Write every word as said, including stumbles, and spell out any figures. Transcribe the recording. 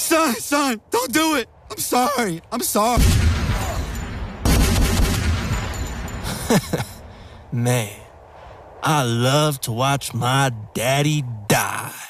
Son, son, don't do it. I'm sorry. I'm sorry. Man, I love to watch my daddy die.